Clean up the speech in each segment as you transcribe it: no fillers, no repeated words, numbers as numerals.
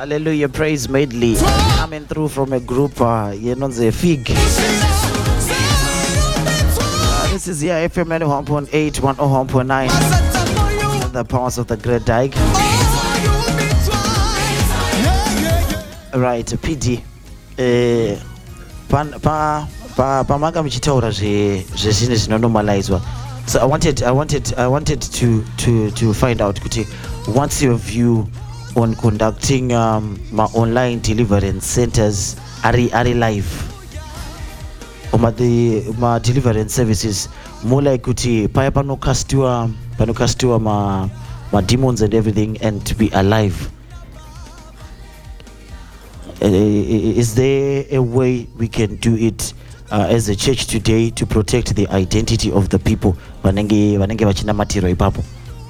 Hallelujah, praise medley coming through from a group, the Fig. This is here FM 91.8, 101.9, the powers of the Great Dyke. Right, PD. Pamanga mchitaura zvezvinhu zvinonomalizwa. So I wanted to find out, Kuti, what's your view on conducting my online deliverance centers are live, or my deliverance services more like Kuti paya panokastiwa my demons and everything, and to be alive. Is there a way we can do it as a church today to protect the identity of the people vanenge vachinamatiro ipapo?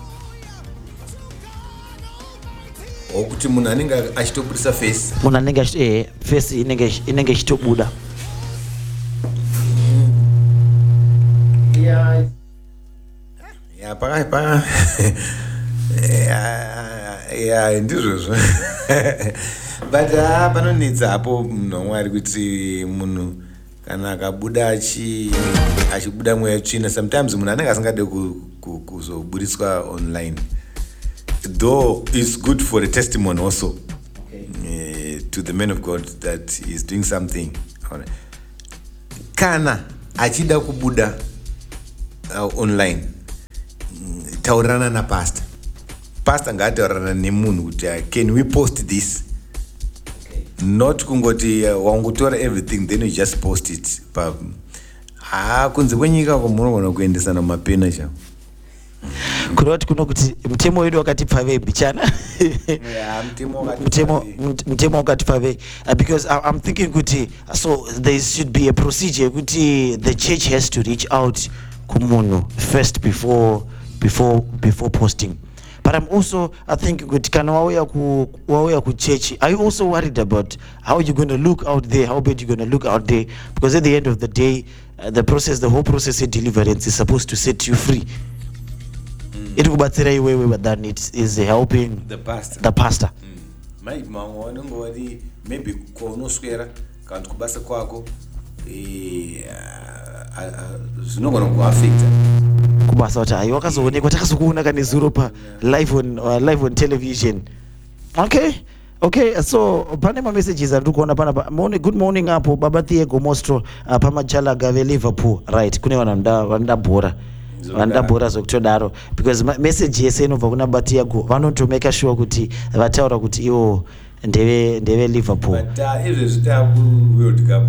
Okuti munhu anenge achitobudisa face. Munhu anenge face inenge ichitobuda. Ya pa. Ya ndizvo. But panonetsa hapo munhu waMwari kuti munhu kana akabuda achibuda mweya tsvina, sometimes munhu anenge asingade kuzobudiswa online, though it's good for a testimony also, to the man of God that he is doing something. Kana achida kubuda online, taurirana na pastor ngaataurirana nemunhu kuti can we post this, not kungoti wangutora everything then you just post it. Kunze kwenyika munogona kuendesana mapena cha kunoti kuti mutemo wedu wakati pave bichana. Mutemo wakati pave, because I'm thinking kuti so there should be a procedure kuti the church has to reach out kumunhu first before posting. But I think kana wauya ku church, are you also worried about how you're going to look out there, how bad you're going to look out there? Because at the end of the day, the whole process of deliverance is supposed to set you free. It will but that is helping the pastor. Maybe konoswera kanti kubasa kwako zvinogona kuaffecta kubasa kuti hayi wakazoonekwa takazokuona kane zuro pa live on television. Okay, so pane messages ari kuona pana good morning apo baba Thiego Mostro pamajala gave Liverpool, right? Kune vanoda bhora zvokutodaro, because message yese inobva kuna Batiago vanotomeka sure kuti vataura kuti iwo ndeve Liverpool. But izvo zvitaku World Cup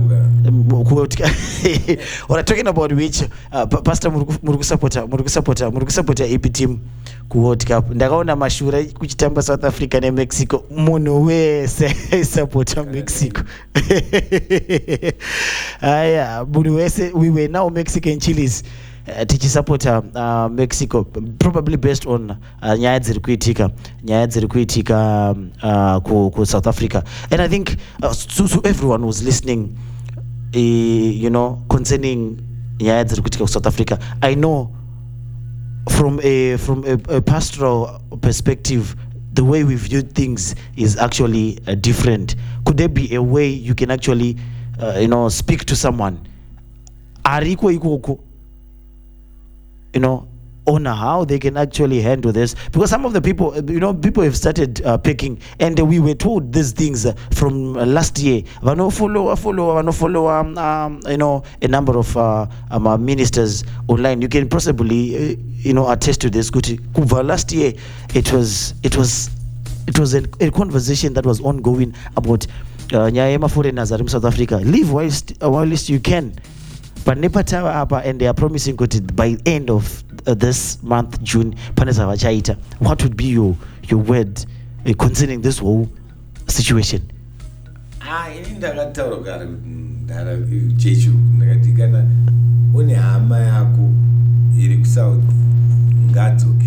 We're talking about which pastor muri kusapota ipi team ku World Cup? Ndakaona mashura kuchitamba South Africa ne Mexico, munhu wese supporta Mexico. Munhu wese, we were now Mexican chilies tichisapota Mexico, probably based on nyaya dziri kuitika ku South Africa. And I think to everyone who's listening, concerning nyaya dziri kuitika ku South Africa, I know from a pastoral perspective, the way we view things is actually different. Could there be a way you can actually speak to someone ariko ikoko, on how they can actually handle this? Because some of the people, people have started picking, and we were told these things from last year. Vano follow, a number of ministers online. You can possibly, attest to this. Last year, it was a conversation that was ongoing about nyayema foreigners in South Africa. Live whilst you can. But nepatawa apa, and they are promising that by end of this month, June, paneza vachaita. What would be your word concerning this whole situation? Ini ndakataura kare ndara chechu ndakatikana une hama yako iri kuSouth ngadzoke.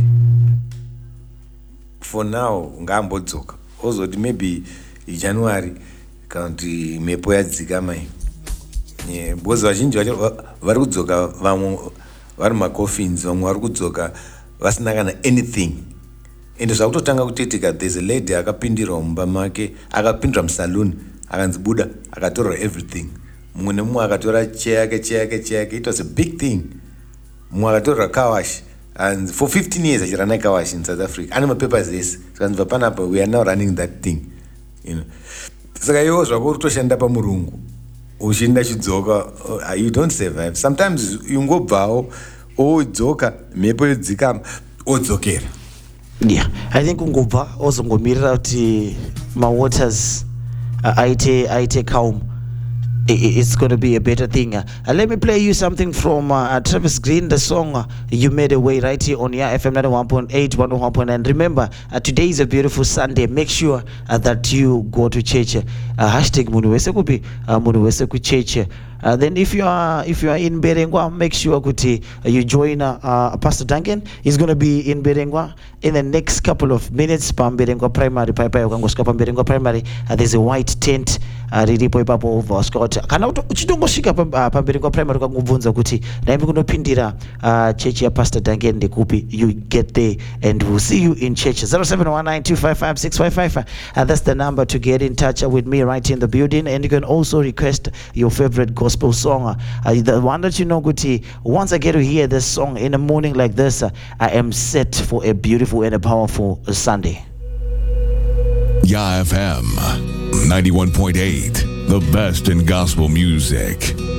For now ngambodzoka. Ozoti maybe January kanti mepo yadzika mai. Because vazhinji vacho vari kudzoka, vamwe vari macoffins, vamwe vari kudzoka vasina kana anything. ende zvakutotanga kutoitika. There's a lady akapindirwa mumba make, akapindira musaluni, akanzibuda, akatorwa everything. Mumwe nemumwe akatora chair yake. It was a big thing. Mumwe akatorwa car wash. And for 15 years achirana car wash in South Africa. Ane mapapers ese. Saka panapa we are now running that thing. You know. Saka iwo zvako kutoshanda pamurungu. Ushinda chidzoka, you don't survive. Sometimes ungobvawo odzoka mhepo yodzikama odzokera. Yeah, I think ungobva ozongomirira kuti waters aite calm. It's going to be a better thing. Let me play you something from Travis Green, the song You Made a Way, right here on your FM 91.8, 101.9. Remember, today is a beautiful Sunday. Make sure that you go to church. Hashtag Munu Wese Kupi, Munu Wese Ku Church. Then if you are in Berengwa, make sure kuti you join Pastor Duncan. He's going to be in Berengwa in the next couple of minutes. Pam Berengwa Primary, Paipa Yokangoska Pam Berengwa Primary. There's a white tent. Riripo ipapo over Scott. Kana uchitongosvika pamberi Primary ukangobvunza kuti naimi kunopindira church ya Pastor Duncan ndekupi, you get there and we'll see you in church. 0719255655. That's the number to get in touch with me right in the building, and you can also request your favorite gospel song. The one that you know, Guti, once I get to hear this song in a morning like this, I am set for a beautiful and a powerful Sunday. Ya FM 91.8, the best in gospel music.